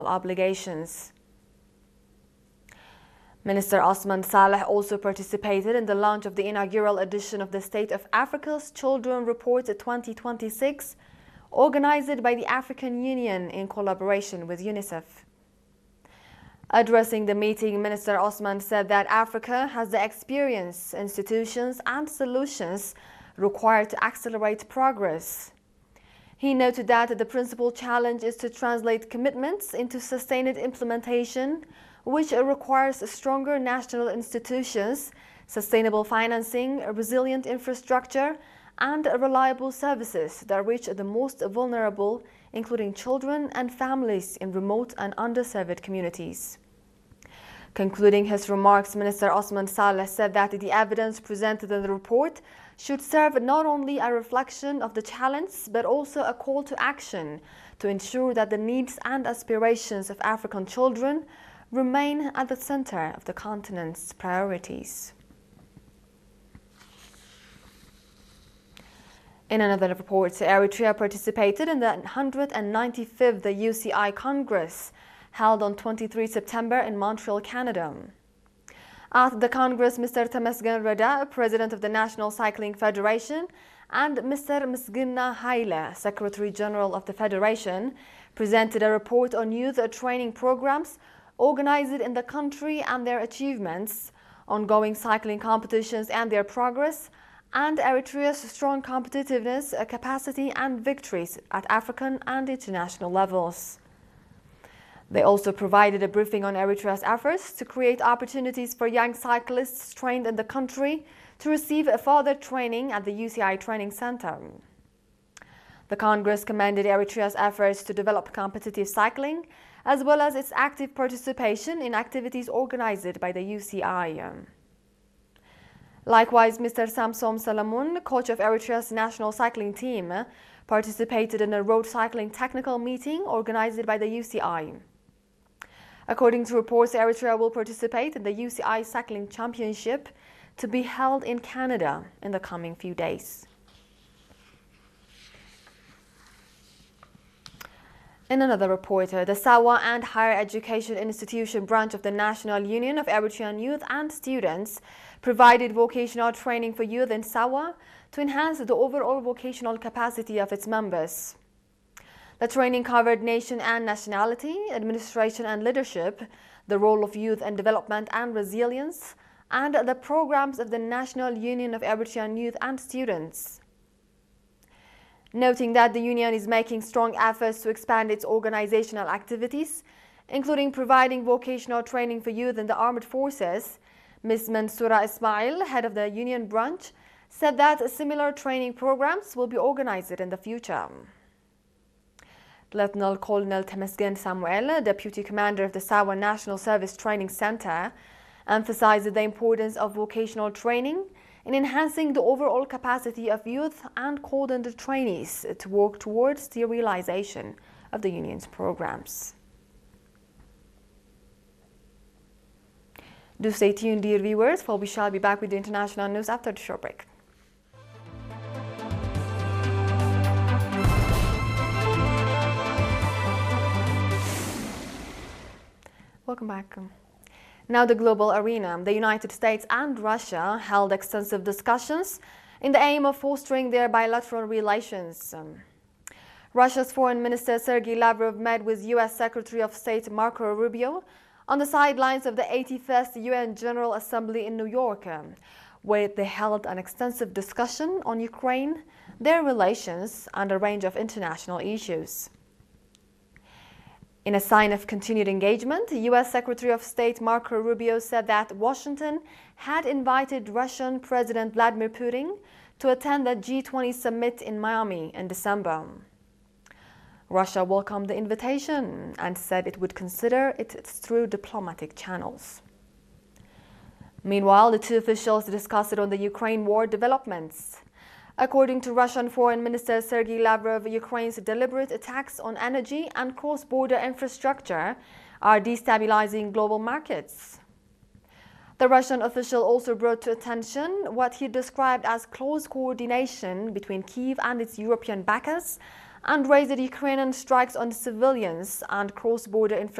obligations. Minister Osman Saleh also participated in the launch of the inaugural edition of the State of Africa's Children Report 2026, organized by the African Union in collaboration with UNICEF. Addressing the meeting, Minister Osman said that Africa has the experience, institutions, and solutions required to accelerate progress. He noted that the principal challenge is to translate commitments into sustained implementation, which requires stronger national institutions, sustainable financing, a resilient infrastructure, and reliable services that reach the most vulnerable, including children and families in remote and underserved communities. Concluding his remarks, Minister Osman Saleh said that the evidence presented in the report should serve not only a reflection of the challenge, but also a call to action to ensure that the needs and aspirations of African children remain at the center of the continent's priorities. In another report, Eritrea participated in the 195th UCI Congress held on 23 September in Montreal, Canada. At the Congress, Mr. Temesgen Reda, President of the National Cycling Federation, and Mr. Misginna Haile, Secretary General of the Federation, presented a report on youth training programs organized in the country and their achievements, ongoing cycling competitions and their progress, and Eritrea's strong competitiveness, capacity, and victories at African and international levels. They also provided a briefing on Eritrea's efforts to create opportunities for young cyclists trained in the country to receive further training at the UCI Training Center. The Congress commended Eritrea's efforts to develop competitive cycling, as well as its active participation in activities organized by the UCI. Likewise, Mr. Samsom Salamun, coach of Eritrea's national cycling team, participated in a road cycling technical meeting organized by the UCI. According to reports, Eritrea will participate in the UCI Cycling Championship to be held in Canada in the coming few days. In another report, the Sawa and Higher Education Institution branch of the National Union of Eritrean Youth and Students provided vocational training for youth in Sawa to enhance the overall vocational capacity of its members. The training covered nation and nationality, administration and leadership, the role of youth in development and resilience, and the programs of the National Union of Eritrean Youth and Students. Noting that the union is making strong efforts to expand its organizational activities, including providing vocational training for youth in the armed forces, Ms. Mansoura Ismail, head of the union branch, said that similar training programs will be organized in the future. Lieutenant Colonel Temesgen Samuel, Deputy Commander of the Sawa National Service Training Center, emphasized the importance of vocational training in enhancing the overall capacity of youth and called on the trainees to work towards the realization of the union's programs. Do stay tuned, dear viewers, for we shall be back with the international news after the short break. Welcome back. Now the global arena. The United States and Russia held extensive discussions in the aim of fostering their bilateral relations. Russia's Foreign Minister Sergei Lavrov met with U.S. Secretary of State Marco Rubio on the sidelines of the 81st UN General Assembly in New York, where they held an extensive discussion on Ukraine, their relations, and a range of international issues. In a sign of continued engagement, U.S. Secretary of State Marco Rubio said that Washington had invited Russian President Vladimir Putin to attend the G20 summit in Miami in December. Russia welcomed the invitation and said it would consider it through diplomatic channels. Meanwhile, the two officials discussed on the Ukraine war developments. According to Russian Foreign Minister Sergei Lavrov, Ukraine's deliberate attacks on energy and cross-border infrastructure are destabilizing global markets. The Russian official also brought to attention what he described as close coordination between Kyiv and its European backers and raised that Ukrainian strikes on civilians and cross-border infrastructure